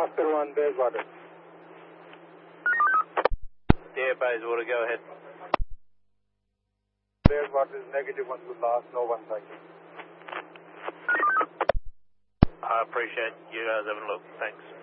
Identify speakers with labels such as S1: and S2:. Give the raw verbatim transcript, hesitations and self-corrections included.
S1: Oscar one, Bayswater.
S2: Yeah, Bayswater, go ahead.
S1: Bayswater is negative one to last, no one cycle.
S2: I appreciate you guys having a look. Thanks.